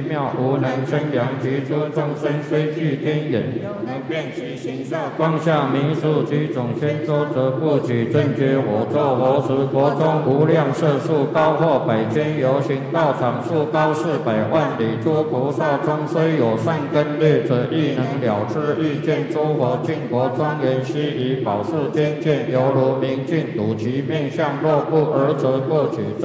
妙，无能生阳，其诸众生虽具天眼， 有能辨其形色。 光下弥数居种千周，则不取正觉我作佛时，国中无量色数，高或百千游行道场数高400万里。诸菩萨中虽有善根劣者，亦能了知欲见诸佛净国庄严悉以宝树天界，犹如明镜睹其面相。若不尔则不取